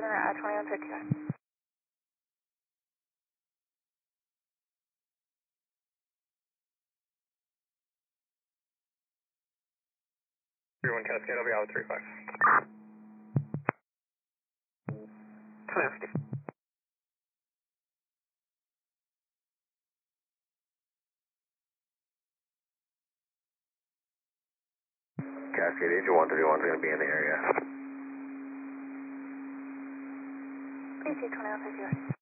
2151. 31 Cascade, I'll be out with 35. 2050. Cascade, Angel 131 is going to be in the area. AC 2151.